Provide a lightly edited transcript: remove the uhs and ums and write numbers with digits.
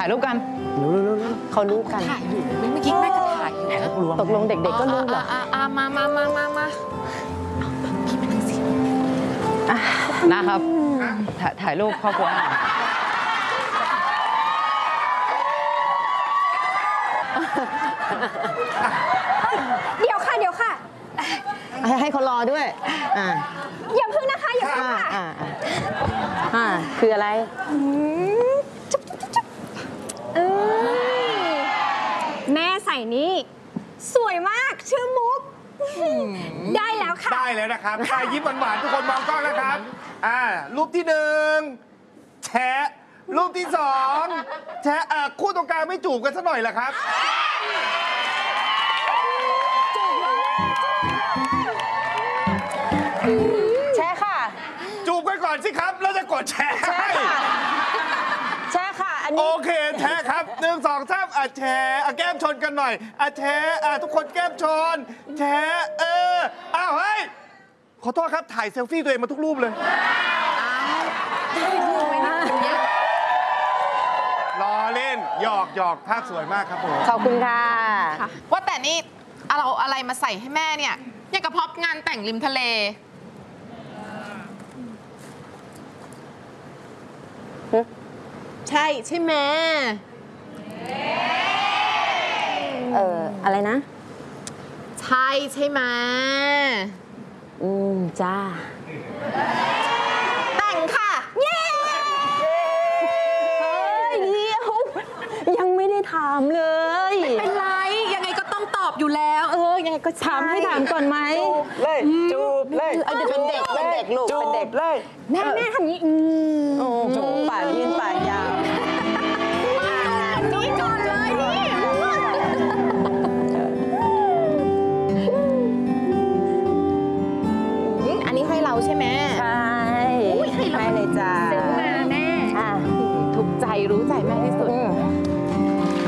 ายรูปกันเขารู้กันถ่ายอยู่เมื่อกี้แม่ก็ถ่ายอยู่นะตกลงเด็กๆก็รู้เหรอมาคิดเป็นสินะครับถ่ายรูปครอบครัวเดี๋ยวค่ะให้เขารอด้วยอย่าพึ่งนะคะอย่าพึ่งค่ะคืออะไรแม่ใส่นี่สวยมากชื่อมุกได้แล้วค่ะได้แล้วนะครับยิ้มหวานๆทุกคนมองกล้องนะครับรูปที่1แชะรูปที่2แชะคู่ตรงกลางไม่จูบกันสักหน่อยเหรอครับแชร์ค่ะจูบกันก่อนสิครับแล้วจะกดแชร์ให้แชร์ค่ะอันนี้โอเคแชร์ครับ1 2 3แชร์แก้มชนกันหน่อยแชร์ทุกคนแก้มชนแชร์อ้าวเฮ้ยขอโทษครับถ่ายเซลฟี่ตัวเองมาทุกรูปเลยล้อเล่นหยอกภาพสวยมากครับผมขอบคุณค่ะว่าแต่นี่เราอะไรมาใส่ให้แม่เนี่ยอย่างกับพร็อพงานแต่งริมทะเลใช่ไหมอะไรนะใช่ไหมจ้าแต่งค่ะเย้เดี๋ยวยังไม่ได้ถามเลยไม่เป็นไรยังไงก็ต้องตอบอยู่แล้วยังไงก็ถามให้ถามก่อนไหมจูบเลยเป็นเด็กลูกเป็นเด็กเลยแม่ทำนี้จูบปากยื่นปากยาวนี่ก่อนเลยนี่อันนี้ให้เราใช่ไหมใช่ให้เลยจ้าซื้อมาแม่ถูกใจรู้ใจแม่ที่สุด